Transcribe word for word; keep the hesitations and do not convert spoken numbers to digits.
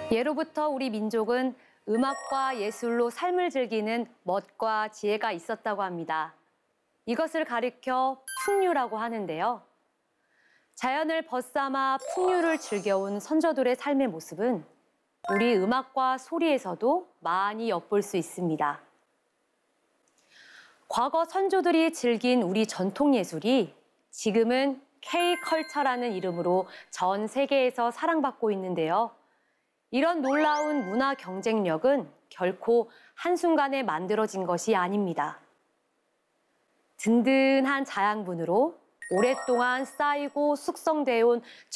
예로부터 우리 민족은 음악과 예술로 삶을 즐기는 멋과 지혜가 있었다고 합니다. 이것을 가리켜 풍류라고 하는데요. 자연을 벗삼아 풍류를 즐겨온 선조들의 삶의 모습은 우리 음악과 소리에서도 많이 엿볼 수 있습니다. 과거 선조들이 즐긴 우리 전통 예술이 지금은 K-컬처라는 이름으로 전 세계에서 사랑받고 있는데요. 이런 놀라운 문화 경쟁력은 결코 한순간에 만들어진 것이 아닙니다. 든든한 자양분으로 오랫동안 쌓이고 숙성되어 온